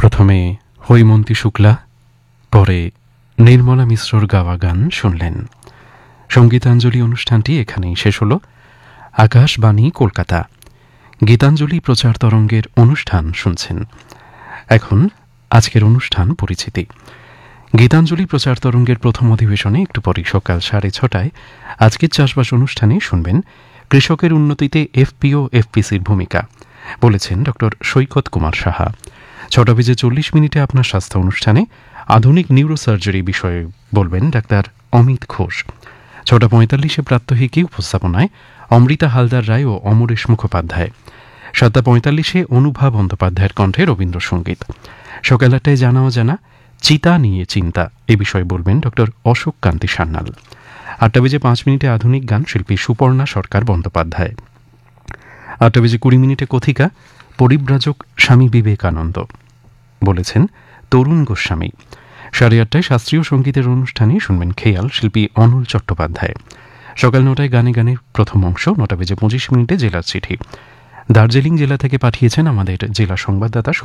প্রথমে হৈমন্তী শুক্লা, পরে নির্মলা মিশ্রর গাওয়া গান শুনলেন। সঙ্গীতাঞ্জলি অনুষ্ঠানটি এখানেই শেষ হল। আকাশবাণী কলকাতা গীতাঞ্জলি প্রচার তরঙ্গের অনুষ্ঠান শুনছেন। এখন আজকের অনুষ্ঠান পরিচিতি। গীতাঞ্জলি প্রচার তরঙ্গের প্রথম অধিবেশনে একটু পরই সকাল 6:30 আজকের চাষবাস অনুষ্ঠানে শুনবেন কৃষকের উন্নতিতে এফপিও এফপিসির ভূমিকা, বলেছেন ডক্টর সৈকত কুমার সাহা। 6:40 আপনার স্বাস্থ্য অনুষ্ঠানে আধুনিক নিউরোসার্জারি বিষয়ে বলবেন ডাক্তার অমিত ঘোষ। 6:45 প্রাত্যহিকী উপস্থাপনায় অমৃতা হালদার রায় ও অমরেশ মুখোপাধ্যায়। 7:45 অনুভা বন্দ্যোপাধ্যায়ের কণ্ঠে রবীন্দ্রসঙ্গীত। সকাল 8টায় জানা অজানা চিতা নিয়ে চিন্তা এ বিষয়ে বলবেন ডক্টর অশোক কান্তি সান্যাল। 8:05 আধুনিক গান শিল্পী সুপর্ণা সরকার বন্দ্যোপাধ্যায়। 8:20 কথিকা পরিব্রাজক স্বামী বিবেকানন্দ, বলেছেন তরুণ গোস্বামী। 8:30 শাস্ত্রীয় সঙ্গীতের অনুষ্ঠানে শুনবেন খেয়াল শিল্পী অনল চট্টোপাধ্যায়। সকাল 9টায় গানে গানের প্রথম অংশ। 9:25 জেলার চিঠি। দার্জিলিং জেলা থেকে পাঠিয়েছেন আমাদের জেলা সংবাদদাতা